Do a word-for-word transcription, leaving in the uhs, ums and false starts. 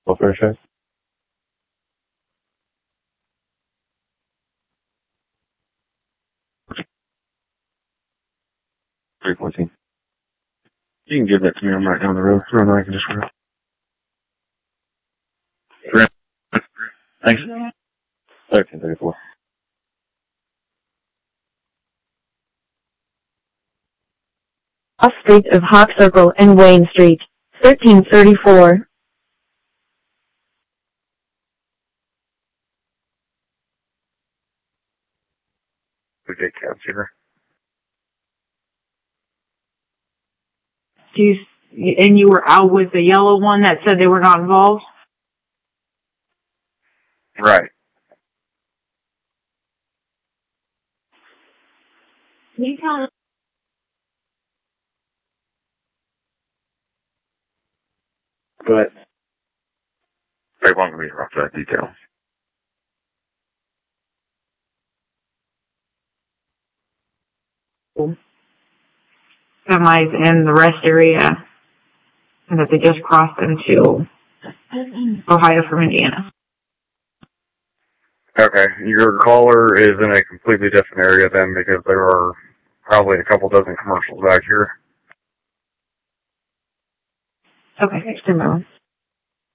Welfare check. three fourteen. You can give that to me. I'm right down the road. Run, I can just run. Thanks. thirteen thirty-four. Off Street of Hawk Circle and Wayne Street, thirteen thirty-four. We take cabs here. Do you, and you were out with the yellow one that said they were not involved? Right. Can you tell us? But they want me to rough that detail. Semis in the rest area, and that they just crossed into Ohio from Indiana. Okay, your caller is in a completely different area then, because there are probably a couple dozen commercials back here. Okay, thanks, Jim.